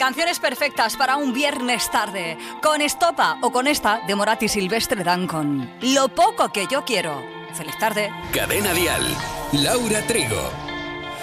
Canciones perfectas para un viernes tarde. Con Estopa o con esta de Morat y Silvestre dan con Lo poco que yo quiero. Feliz tarde. Cadena Dial. Laura Trigo.